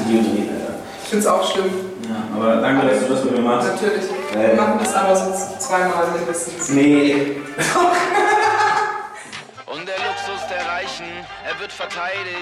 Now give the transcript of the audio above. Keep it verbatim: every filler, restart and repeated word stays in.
Idiotie, Alter. Ich find's auch schlimm. Ja, aber danke, dass du das mit mir machst. Natürlich. Äh, Wir machen das aber so zweimal mindestens. Nee. Und der Luxus der Reichen, er wird verteidigt.